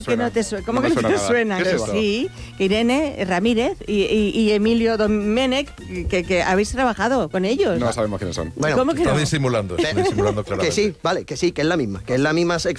Que no te suena. ¿Cómo No que me no te suena suena? nada. ¿Qué es esto? Sí, que Irene Ramírez y Emilio Domenech, que habéis trabajado con ellos. No sabemos quiénes son. Bueno, ¿Cómo que Está no? disimulando claramente. que sí, vale, que sí, que es la misma sección.